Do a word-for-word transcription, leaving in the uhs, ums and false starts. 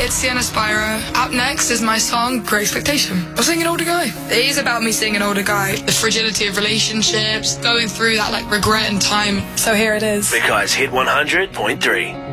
it's Sienna Spyro. Up next is my song, Great Expectation. I'm singing Older Guy. It is about me singing Older Guy. The fragility of relationships, going through that like regret and time. So here it is. Because Hit one hundred point three.